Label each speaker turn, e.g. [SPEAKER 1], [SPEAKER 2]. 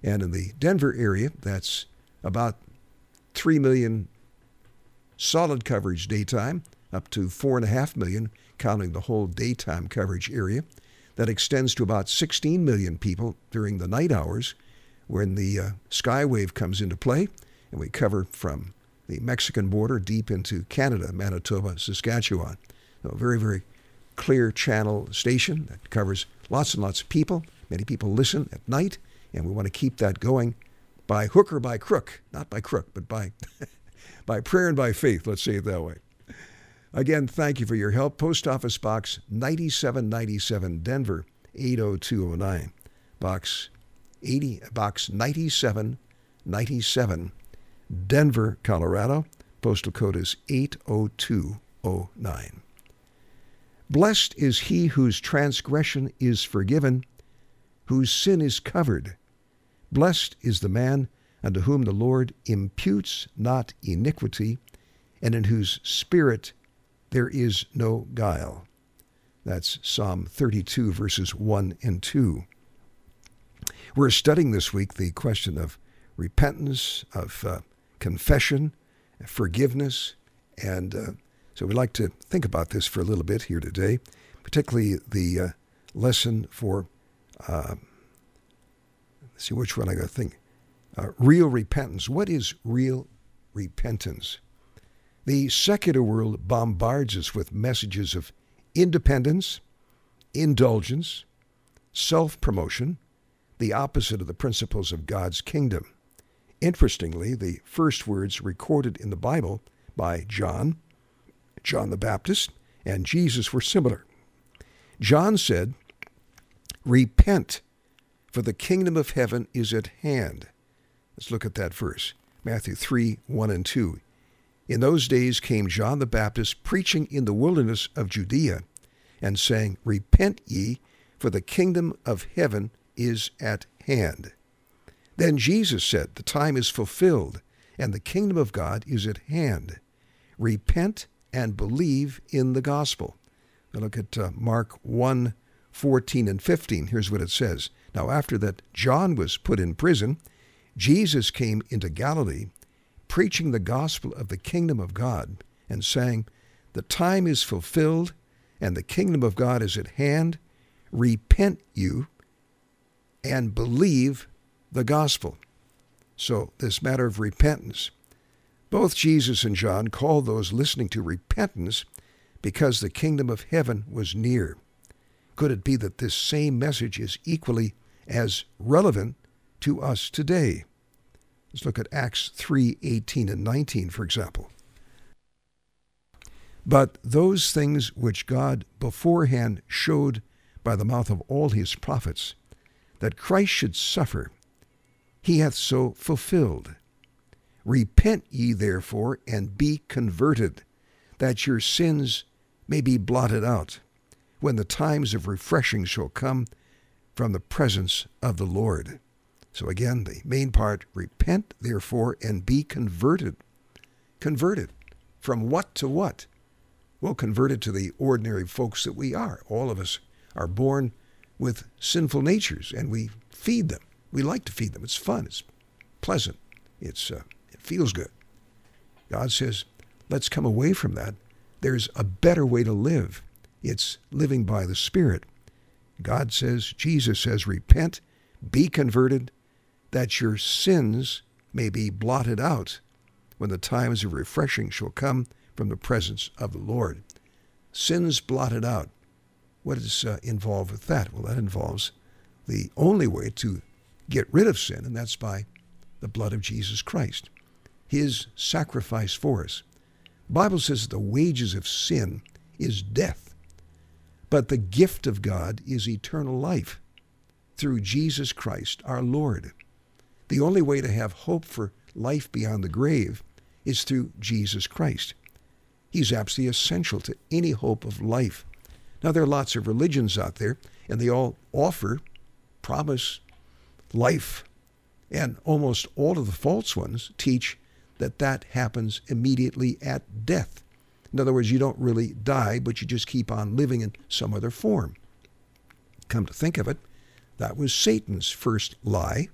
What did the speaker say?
[SPEAKER 1] And in the Denver area, that's about 3 million solid coverage daytime, up to 4.5 million, counting the whole daytime coverage area. That extends to about 16 million people during the night hours when the skywave comes into play, and we cover from the Mexican border deep into Canada, Manitoba, Saskatchewan. So a very, very clear channel station that covers lots and lots of people. Many people listen at night, and we want to keep that going by hook or by crook. Not by crook, but by by prayer and by faith, let's say it that way. Again, thank you for your help. Post Office Box 9797, Denver 80209. Box 9797, Denver, Colorado. Postal code is 80209. Blessed is he whose transgression is forgiven, whose sin is covered. Blessed is the man unto whom the Lord imputes not iniquity, and in whose spirit there is no guile. That's Psalm 32, verses 1 and 2. We're studying this week the question of repentance, of confession, forgiveness, and so we'd like to think about this for a little bit here today, particularly the lesson for, let's see which one I got to think, real repentance. What is real repentance? The secular world bombards us with messages of independence, indulgence, self-promotion, the opposite of the principles of God's kingdom. Interestingly, the first words recorded in the Bible by John the Baptist, and Jesus were similar. John said, "Repent, for the kingdom of heaven is at hand." Let's look at that verse. Matthew 3, 1 and 2. In those days came John the Baptist preaching in the wilderness of Judea and saying, "Repent ye, for the kingdom of heaven is at hand." Then Jesus said, "The time is fulfilled, and the kingdom of God is at hand. Repent and believe in the gospel." Now look at Mark 1, 14 and 15. Here's what it says. Now after that John was put in prison, Jesus came into Galilee, preaching the gospel of the kingdom of God, and saying, "The time is fulfilled, and the kingdom of God is at hand. Repent you, and believe the gospel." So this matter of repentance, both Jesus and John called those listening to repentance because the kingdom of heaven was near. Could it be that this same message is equally as relevant to us today? Let's look at Acts 3, 18 and 19, for example. "But those things which God beforehand showed by the mouth of all his prophets, that Christ should suffer, he hath so fulfilled. Repent ye therefore, and be converted, that your sins may be blotted out, when the times of refreshing shall come from the presence of the Lord." So again, the main part, repent therefore and be converted. Converted. From what to what? Well, converted to the ordinary folks that we are. All of us are born with sinful natures, and we feed them. We like to feed them. It's fun. It's pleasant. It feels good. God says, let's come away from that. There's a better way to live. It's living by the Spirit. God says, Jesus says, repent, be converted, that your sins may be blotted out when the times of refreshing shall come from the presence of the Lord. Sins blotted out. What is involved with that? Well, that involves the only way to get rid of sin, and that's by the blood of Jesus Christ, his sacrifice for us. The Bible says that the wages of sin is death, but the gift of God is eternal life through Jesus Christ our Lord. The only way to have hope for life beyond the grave is through Jesus Christ. He's absolutely essential to any hope of life. Now, there are lots of religions out there, and they all promise life. And almost all of the false ones teach that that happens immediately at death. In other words, you don't really die, but you just keep on living in some other form. Come to think of it, that was Satan's first lie.